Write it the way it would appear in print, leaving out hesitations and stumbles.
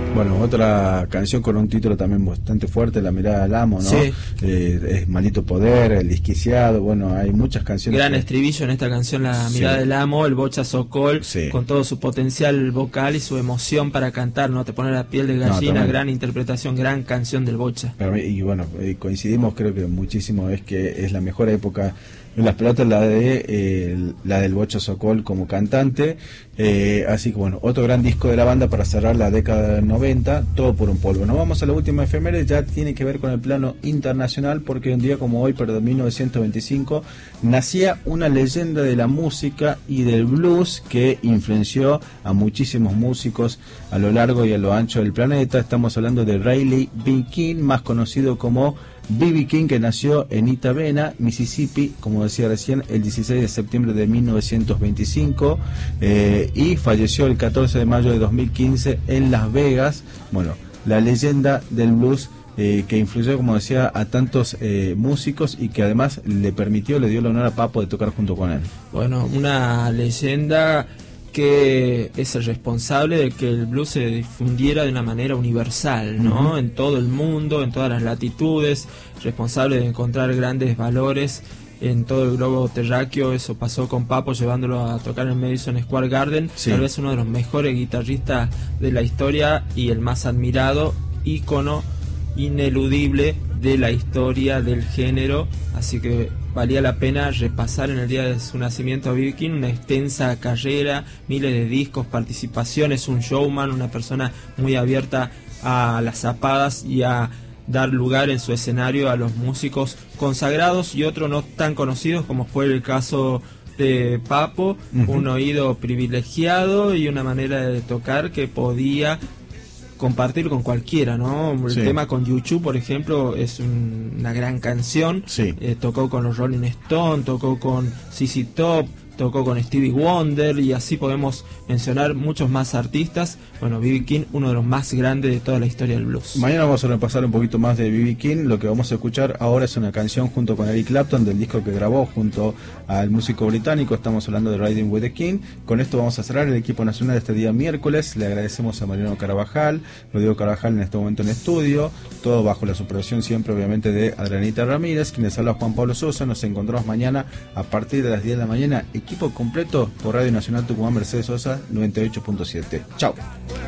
Bueno, otra canción con un título también bastante fuerte, La mirada del amo, ¿no? Sí. Es Maldito Poder, El Desquiciado, bueno, hay muchas canciones. Gran estribillo en esta canción, La mirada del amo, el Bocha Sokol, con todo su potencial vocal y su emoción para cantar, ¿no? Te pone la piel de gallina, gran interpretación, gran canción del Bocha. Y bueno, coincidimos, creo que muchísimo, es que es la mejor época en las pelotas, la del Bocha Sokol como cantante. Así que bueno, otro gran disco de la banda para cerrar la década del 90, Todo por un polvo. Nos vamos a la última efeméride, ya tiene que ver con el plano internacional, porque un día como hoy, pero de 1925, nacía una leyenda de la música y del blues que influenció a muchísimos músicos a lo largo y a lo ancho del planeta. Estamos hablando de Riley B. King, más conocido como B.B. King, que nació en Itta-Bena, Mississippi, como decía recién, el 16 de septiembre de 1925, y falleció el 14 de mayo de 2015 en Las Vegas. Bueno, la leyenda del blues que influyó, como decía, a tantos músicos, y que además le dio el honor a Papo de tocar junto con él. Bueno, una leyenda que es el responsable de que el blues se difundiera de una manera universal, ¿no? En todo el mundo, en todas las latitudes, responsable de encontrar grandes valores en todo el globo terráqueo. Eso pasó con Papo, llevándolo a tocar en Madison Square Garden, tal vez uno de los mejores guitarristas de la historia y el más admirado, ícono ineludible de la historia del género, así que valía la pena repasar en el día de su nacimiento a B.B. King, una extensa carrera, miles de discos, participaciones, un showman, una persona muy abierta a las zapadas y a dar lugar en su escenario a los músicos consagrados y otros no tan conocidos, como fue el caso de Papo, un oído privilegiado y una manera de tocar que podía compartir con cualquiera, ¿no? El tema con U2, por ejemplo, es una gran canción. Tocó con los Rolling Stones, tocó con ZZ Top, tocó con Stevie Wonder, y así podemos mencionar muchos más artistas. Bueno, B.B. King, uno de los más grandes de toda la historia del blues. Mañana vamos a repasar un poquito más de B.B. King. Lo que vamos a escuchar ahora es una canción junto con Eric Clapton, del disco que grabó junto al músico británico. Estamos hablando de Riding with the King. Con esto vamos a cerrar el equipo nacional de este día miércoles. Le agradecemos a Mariano Carabajal, Rodrigo Carabajal en este momento en estudio, todo bajo la supervisión siempre obviamente de Adrianita Ramírez, quienes habla Juan Pablo Sosa. Nos encontramos mañana a partir de las 10 de la mañana, equipo completo por Radio Nacional Tucumán, Mercedes Sosa 98.7. Chao.